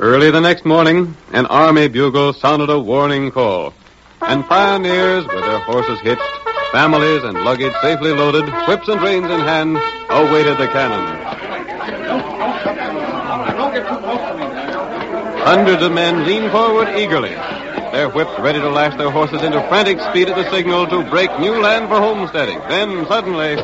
Early the next morning, an army bugle sounded a warning call. And pioneers, with their horses hitched, families and luggage safely loaded, whips and reins in hand, awaited the cannon. Hundreds of men leaned forward eagerly, their whips ready to lash their horses into frantic speed at the signal to break new land for homesteading. Then, suddenly...